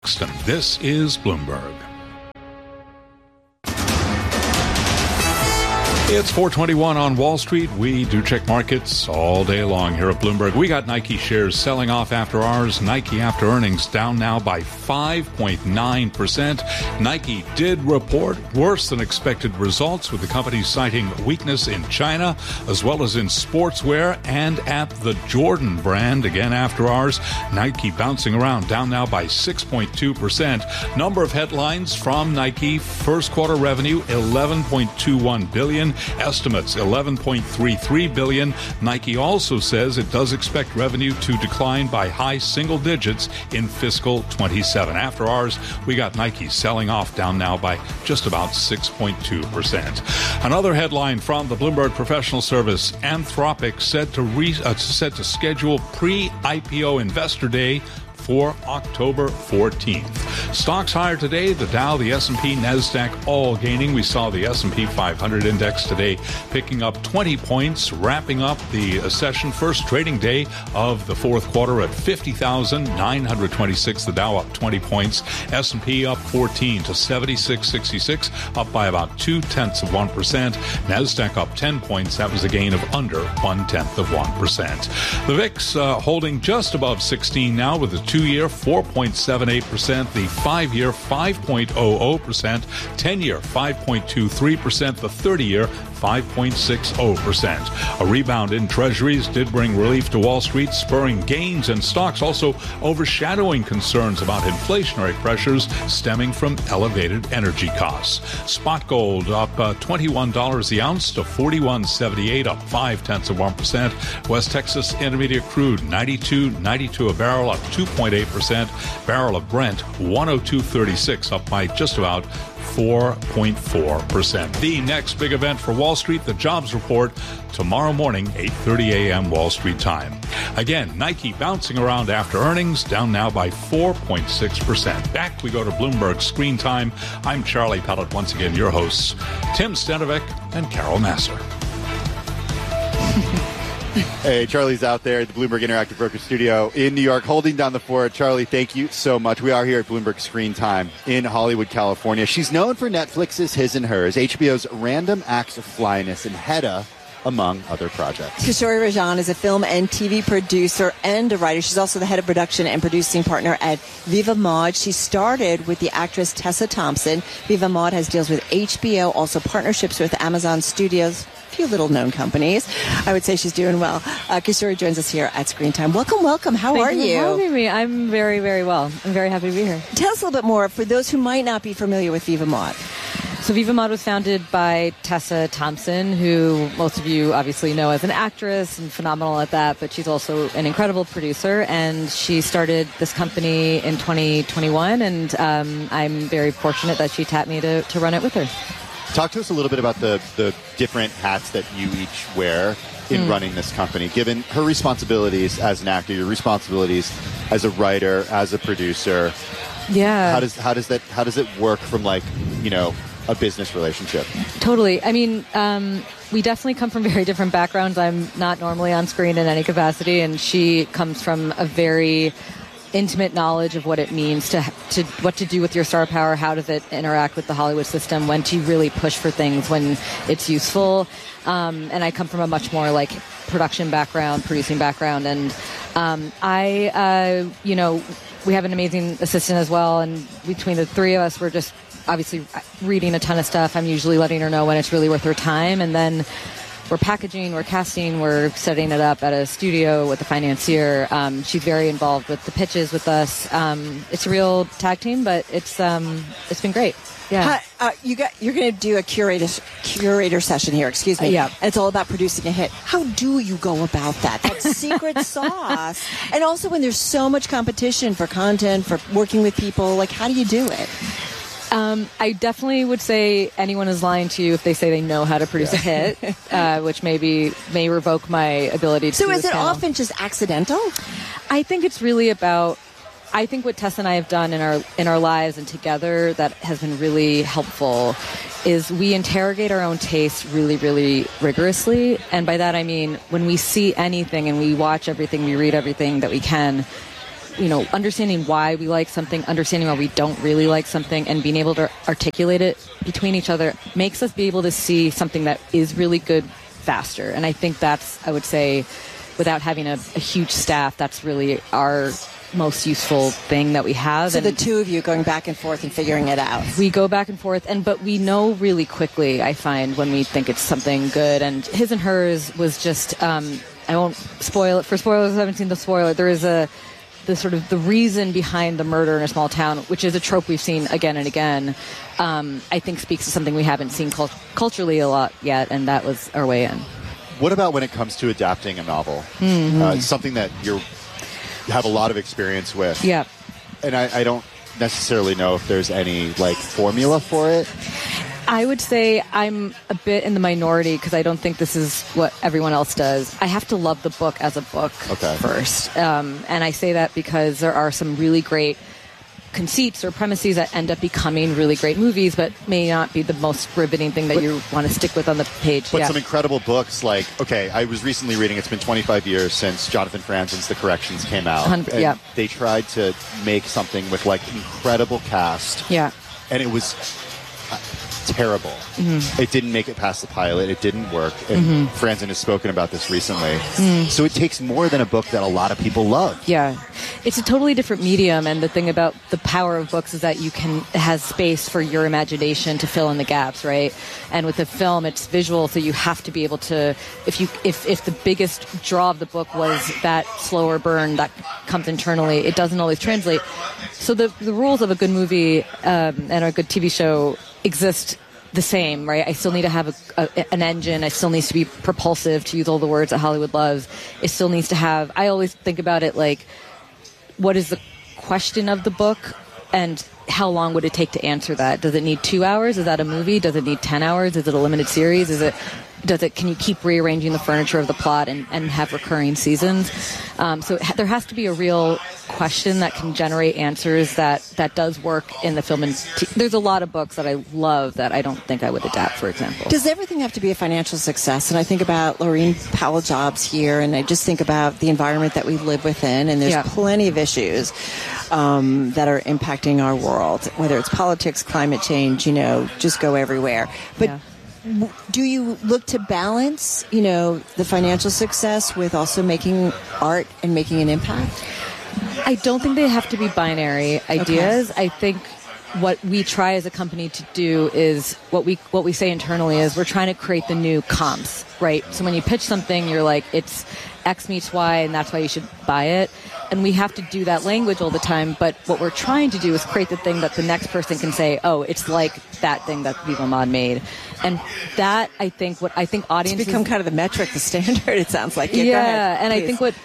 next, and this is Bloomberg. It's 4:21 on Wall Street. We do check markets all day long here at Bloomberg. We got Nike shares selling off after hours. Nike after earnings down now by 5.9%. Nike did report worse than expected results, with the company citing weakness in China as well as in sportswear and at the Jordan brand. Again after hours, Nike bouncing around, down now by 6.2%. Number of headlines from Nike. First quarter revenue, $11.21 billion. Estimates $11.33 billion. Nike also says it does expect revenue to decline by high single digits in fiscal 27. After hours, we got Nike selling off, down now by just about 6.2%. Another headline from the Bloomberg Professional Service: Anthropic set to schedule pre-IPO Investor Day for October 14th. Stocks higher today. The Dow, the S&P, NASDAQ all gaining. We saw the S&P 500 index today picking up 20 points, wrapping up the session first trading day of the fourth quarter at 50,926. The Dow up 20 points. S&P up 14 to 7666, up by about 0.2%. NASDAQ up 10 points. That was a gain of under 0.1%. The VIX holding just above 16 now, with the 2-year 4.78%, the 5-year 5.00%, 10-year 5.23%, the 30-year 5.60%. A rebound in treasuries did bring relief to Wall Street, spurring gains in stocks, also overshadowing concerns about inflationary pressures stemming from elevated energy costs. Spot gold up $21 the ounce to $41.78, up 0.5%. West Texas Intermediate crude $92.92 a barrel, up 2.8%. Barrel of Brent $102.36, up by just about 4.4%. The next big event for Wall Street, the jobs report tomorrow morning, 8:30 a.m. Wall Street time. Again, Nike bouncing around after earnings, down now by 4.6%. Back we go to Bloomberg Screen Time. I'm Charlie Pellet, once again your hosts, Tim Stenovic and Carol Massar. Hey, Charlie's out there at the Bloomberg Interactive Broker Studio in New York, holding down the fort. Charlie, thank you so much. We are here at Bloomberg Screen Time in Hollywood, California. She's known for Netflix's His and Hers, HBO's Random Acts of Flyness, and Hedda, among other projects. Kishore Rajan is a film and TV producer and a writer. She's also the head of production and producing partner at Viva Maud. She started with the actress Tessa Thompson. Viva Maud has deals with HBO, also partnerships with Amazon Studios, few little-known companies. I would say she's doing well. Kishore joins us here at Screen Time. Welcome. How are you? Thank you for having me. I'm very, very well. I'm very happy to be here. Tell us a little bit more for those who might not be familiar with Viva Maud. So Viva Maud was founded by Tessa Thompson, who most of you obviously know as an actress and phenomenal at that, but she's also an incredible producer, and she started this company in 2021, and I'm very fortunate that she tapped me to run it with her. Talk to us a little bit about the different hats that you each wear in running this company, given her responsibilities as an actor, your responsibilities as a writer, as a producer. Yeah. How does it work from, like, you know, a business relationship? Totally. I mean, we definitely come from very different backgrounds. I'm not normally on screen in any capacity, and she comes from a very intimate knowledge of what it means to what to do with your star power, how does it interact with the Hollywood system, when to really push for things when it's useful. And I come from a much more like production background, producing background, and we have an amazing assistant as well, and between the three of us, we're just obviously reading a ton of stuff. I'm usually letting her know when it's really worth her time, and then we're packaging, we're casting, we're setting it up at a studio with a financier. She's very involved with the pitches with us. It's a real tag team, but it's been great. Yeah. You're going to do a curator session here. Excuse me. Yeah. And it's all about producing a hit. How do you go about that? That secret sauce. And also, when there's so much competition for content, for working with people, like, how do you do it? I definitely would say anyone is lying to you if they say they know how to produce a hit, which may revoke my ability to. So is it often just accidental? I think it's really about. I think what Tess and I have done in our lives and together that has been really helpful is we interrogate our own tastes really, really rigorously. And by that I mean when we see anything and we watch everything, we read everything that we can, understanding why we like something, understanding why we don't really like something, and being able to articulate it between each other makes us be able to see something that is really good faster. And I think that's, I would say, without having a huge staff, that's really our most useful thing that we have. So the two of you going back and forth and figuring it out. We go back and forth, but we know really quickly, I find, when we think it's something good. And His and Hers was just, I won't spoil it. For spoilers who haven't seen the spoiler, there is the reason behind the murder in a small town, which is a trope we've seen again and again, I think speaks to something we haven't seen culturally a lot yet, and that was our way in. What about when it comes to adapting a novel? Something that you have a lot of experience with. Yeah. And I don't necessarily know if there's any formula for it. I would say I'm a bit in the minority because I don't think this is what everyone else does. I have to love the book as a book first. And I say that because there are some really great conceits or premises that end up becoming really great movies, but may not be the most riveting thing that you want to stick with on the page. But some incredible books I was recently reading, it's been 25 years since Jonathan Franzen's The Corrections came out. And they tried to make something with incredible cast. Yeah. And it was terrible. It didn't make it past the pilot. It didn't work. And Franzen has spoken about this recently. So it takes more than a book that a lot of people love. Yeah. It's a totally different medium, and the thing about the power of books is that it has space for your imagination to fill in the gaps, right? And with a film, it's visual, so you have to be able to, if the biggest draw of the book was that slower burn that comes internally, it doesn't always translate. So the rules of a good movie and a good TV show exist the same, right? I still need to have an engine. It still needs to be propulsive, to use all the words that Hollywood loves. It still needs to have, I always think about it what is the question of the book and how long would it take to answer that? Does it need 2 hours? Is that a movie? Does it need 10 hours? Is it a limited series? Can you keep rearranging the furniture of the plot and have recurring seasons? So there has to be a real question that can generate answers that does work in the film. There's a lot of books that I love that I don't think I would adapt, for example. Does everything have to be a financial success? And I think about Laureen Powell jobs here, and I just think about the environment that we live within, and there's plenty of issues that are impacting our world, whether it's politics, climate change, just go everywhere. But do you look to balance, the financial success with also making art and making an impact? I don't think they have to be binary ideas. Okay. I think what we try as a company to do is what we say internally is we're trying to create the new comps, right? So when you pitch something, you're like, it's X meets Y, and that's why you should buy it. And we have to do that language all the time. But what we're trying to do is create the thing that the next person can say, oh, it's like that thing that Viva Mod made. And that, I think audiences... It's become kind of the metric, the standard, it sounds like. Yeah, go ahead, and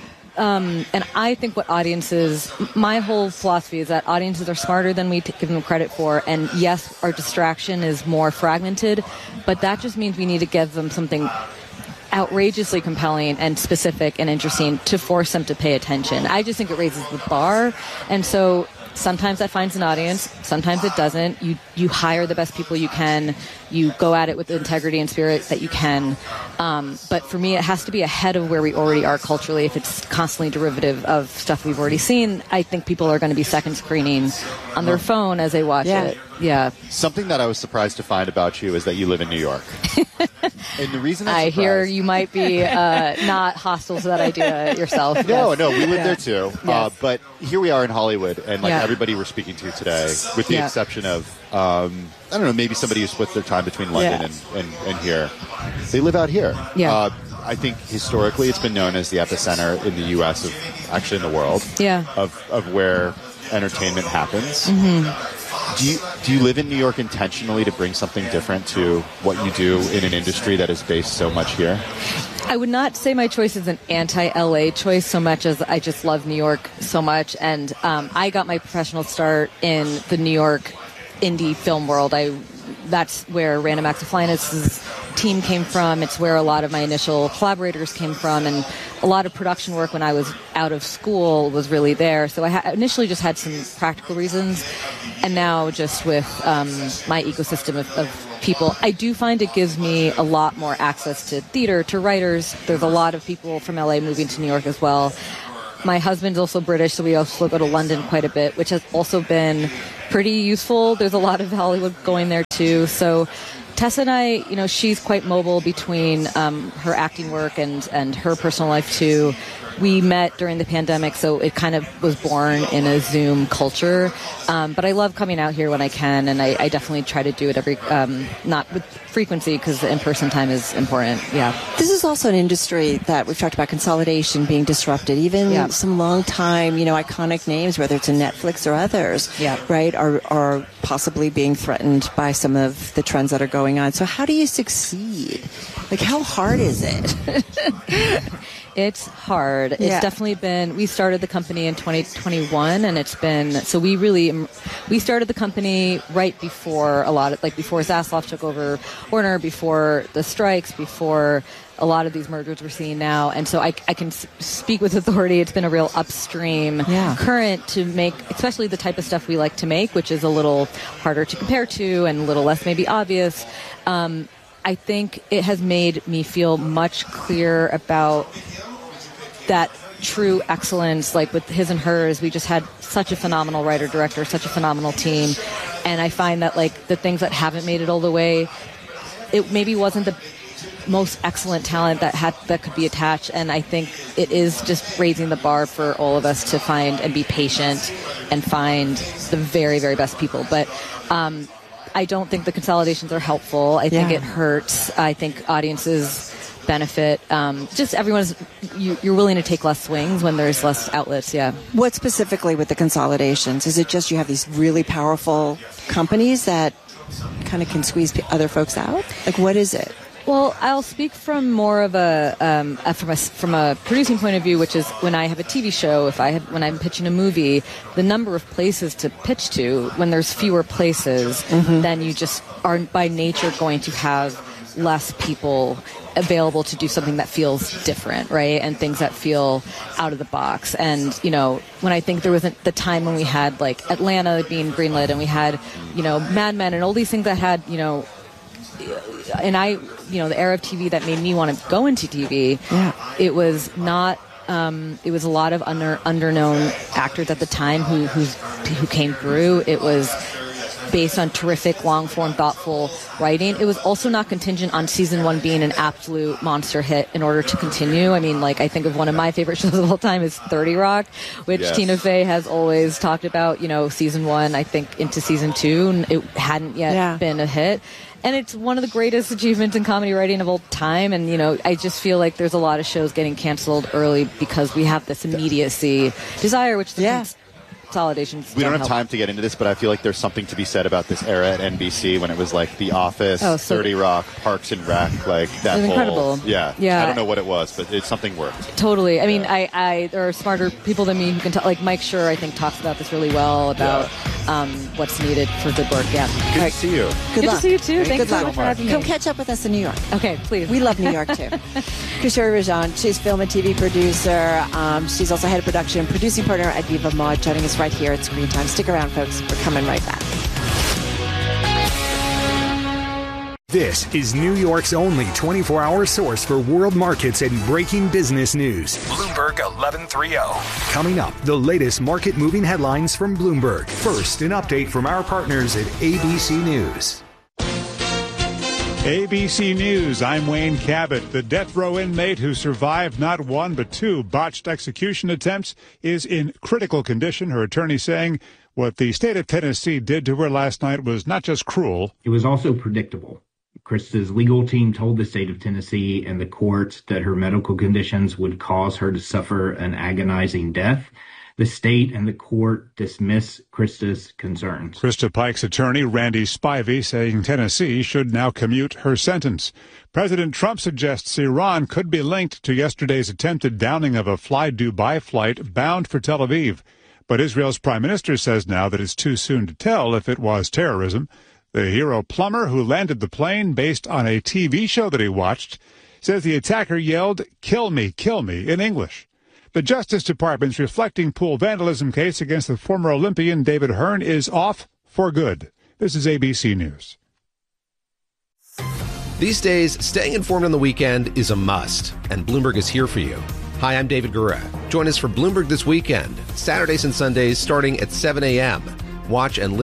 please. I think what audiences, my whole philosophy is that audiences are smarter than we give them credit for. And yes, our distraction is more fragmented, but that just means we need to give them something outrageously compelling and specific and interesting to force them to pay attention. I just think it raises the bar. And so sometimes that finds an audience, sometimes it doesn't. You hire the best people you can. You go at it with the integrity and spirit that you can. But for me, it has to be ahead of where we already are culturally. If it's constantly derivative of stuff we've already seen, I think people are going to be second screening on their phone as they watch it. Yeah. Something that I was surprised to find about you is that you live in New York. And the reason I hear you might be not hostile to that idea yourself. No, we live there too. Yes. But here we are in Hollywood, and everybody we're speaking to today, with the exception of, I don't know, maybe somebody who splits their time between London and here. They live out here. Yeah. I think historically it's been known as the epicenter in the U.S., actually in the world, of where entertainment happens. Mm-hmm. Do you live in New York intentionally to bring something different to what you do in an industry that is based so much here? I would not say my choice is an anti-LA choice so much as I just love New York so much. And I got my professional start in the New York indie film world. That's where Random Acts of Flyness's team came from. It's where a lot of my initial collaborators came from, and a lot of production work when I was out of school was really there. So I initially just had some practical reasons, and now just with my ecosystem of people, I do find it gives me a lot more access to theater, to writers. There's a lot of people from LA moving to New York as well. my husband's also British, so we also go to London quite a bit, which has also been pretty useful. There's a lot of Hollywood going there too. So Tessa and I, she's quite mobile between her acting work and her personal life too. We met during the pandemic, so it kind of was born in a Zoom culture. But I love coming out here when I can, and I definitely try to do it every, not with frequency, because the in-person time is important. Yeah. This is also an industry that we've talked about consolidation being disrupted. Even some long-time, iconic names, whether it's in Netflix or others, right, are possibly being threatened by some of the trends that are going on. So how do you succeed? Like, how hard is it? It's hard. It's definitely been, we started the company in 2021, and it's been, so we started the company right before before Zaslav took over Warner, before the strikes, before a lot of these mergers we're seeing now. And so I can speak with authority. It's been a real upstream current to make, especially the type of stuff we like to make, which is a little harder to compare to and a little less maybe obvious. I think it has made me feel much clearer about that true excellence. Like with His and Hers, we just had such a phenomenal writer-director, such a phenomenal team. And I find that like the things that haven't made it all the way, it maybe wasn't the most excellent talent that could be attached. And I think it is just raising the bar for all of us to find and be patient and find the very, very best people. But I don't think the consolidations are helpful. I think it hurts. I think audiences benefit. Just you're willing to take less swings when there's less outlets. Yeah. What specifically with the consolidations? Is it just you have these really powerful companies that kind of can squeeze other folks out? Like, what is it? Well, I'll speak from more of from a producing point of view, which is when I have a TV show, when I'm pitching a movie, the number of places to pitch to, when there's fewer places, then you just are by nature going to have less people available to do something that feels different, right? And things that feel out of the box. And, when I think there wasn't the time when we had like Atlanta being greenlit, and we had, Mad Men and all these things that had, and the era of TV that made me want to go into TV, it was not, it was a lot of underknown actors at the time who came through. It was based on terrific, long-form, thoughtful writing. It was also not contingent on season 1 being an absolute monster hit in order to continue. I mean, I think of one of my favorite shows of all time is 30 Rock, which Tina Fey has always talked about, season 1, I think, into season 2, and it hadn't yet been a hit. And it's one of the greatest achievements in comedy writing of all time. And, I just feel like there's a lot of shows getting canceled early because we have this immediacy desire, which consolidations. We don't have time to get into this, but I feel like there's something to be said about this era at NBC when it was like The Office, 30 Rock, Parks and Rec, like that whole. Incredible. Yeah. I don't know what it was, but it's something worked. Totally. I mean, I there are smarter people than me who can talk. Like Mike Schur, I think, talks about this really well about what's needed for good work. Yeah. Good to see you. Good to see you too. Thanks so much for having me. Come catch up with us in New York. Okay, please. We love New York too. Kishore Rajan, she's film and TV producer. She's also head of production and producing partner at Viva Mod, joining us right here at Screen Time. Stick around, folks. We're coming right back. This is New York's only 24-hour source for world markets and breaking business news. Bloomberg 1130. Coming up, the latest market-moving headlines from Bloomberg. First, an update from our partners at ABC News. ABC News, I'm Wayne Cabot. The death row inmate who survived not one but 2 botched execution attempts is in critical condition. Her attorney saying what the state of Tennessee did to her last night was not just cruel. It was also predictable. Krista's legal team told the state of Tennessee and the courts that her medical conditions would cause her to suffer an agonizing death. The state and the court dismiss Krista's concerns. Krista Pike's attorney, Randy Spivey, saying Tennessee should now commute her sentence. President Trump suggests Iran could be linked to yesterday's attempted downing of a Fly Dubai flight bound for Tel Aviv. But Israel's prime minister says now that it's too soon to tell if it was terrorism. The hero plumber who landed the plane, based on a TV show that he watched, says the attacker yelled, kill me," in English. The Justice Department's reflecting pool vandalism case against the former Olympian David Hearn is off for good. This is ABC News. These days, staying informed on the weekend is a must, and Bloomberg is here for you. Hi, I'm David Gura. Join us for Bloomberg This Weekend, Saturdays and Sundays starting at 7 a.m. Watch and listen